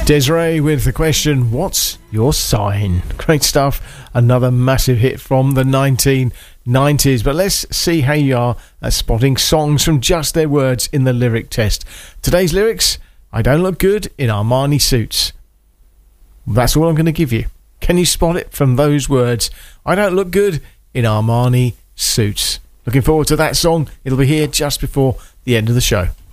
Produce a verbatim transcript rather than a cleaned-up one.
Desiree with the question, what's your sign? Great stuff. Another massive hit from the nineteen nineties. But let's see how you are at spotting songs from just their words in the lyric test. Today's lyrics, I don't look good in Armani suits. That's all I'm going to give you. Can you spot it from those words? I don't look good in Armani suits. Looking forward to that song. It'll be here just before the end of the show.